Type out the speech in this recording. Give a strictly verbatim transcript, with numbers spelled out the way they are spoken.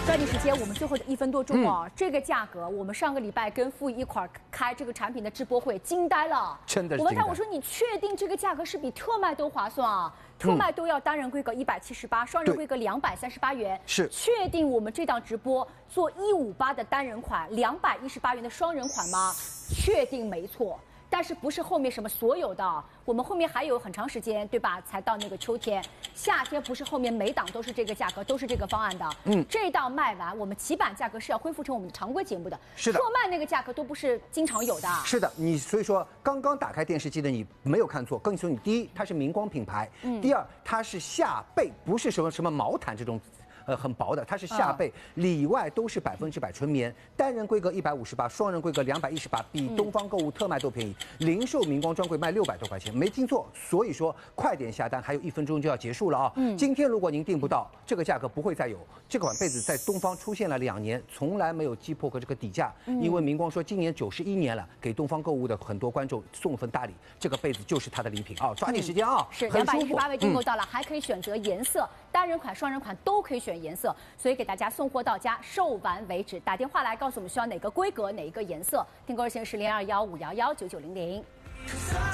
抓紧时间，我们最后的一分多钟哦，嗯、这个价格，我们上个礼拜跟傅一块儿开这个产品的直播会，惊呆了， 真的是惊呆。 我问他，我说你确定这个价格是比特卖都划算啊？特卖都要单人规格一百七十八，双人规格两百三十八元， 是确定我们这档直播做一五八的单人款，两百一十八元的双人款吗？确定没错。但是不是后面什么所有的，我们后面还有很长时间，对吧？才到那个秋天、夏天，不是后面每档都是这个价格，都是这个方案的。嗯，这档卖完，我们起版价格是要恢复成我们的常规节目的。 是的， 特卖那个价格都不是经常有的。 是的，你所以说刚刚打开电视机的你没有看错，更说你第一，它是明光品牌；嗯、第二，它是夏贝，不是什么什么毛毯这种。呃，很薄的，它是夏贝，嗯、里外都是百分之百纯棉，单人规格一百五十八，双人规格两百一十八，比东方购物特卖都便宜。嗯、零售明光专柜卖六百多块钱，没听错。所以说，快点下单，还有一分钟就要结束了啊！嗯、今天如果您订不到，这个价格不会再有。这款被子在东方出现了两年，从来没有击破过这个底价，嗯、因为明光说今年九十一年了，给东方购物的很多观众送份大礼，这个被子就是它的礼品啊！抓紧时间啊！ 嗯、是两百一十八位订购到了，嗯、还可以选择颜色，单人款、双人款都可以选颜色，所以给大家送货到家，售完为止。打电话来告诉我们需要哪个规格、哪一个颜色，订购热线是零二幺五幺幺九九零零。